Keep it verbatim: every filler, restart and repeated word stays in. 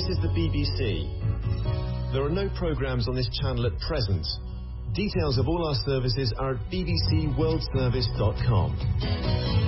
This is the B B C. There are no programmes on this channel at present. Details of all our services are at b b c world service dot com.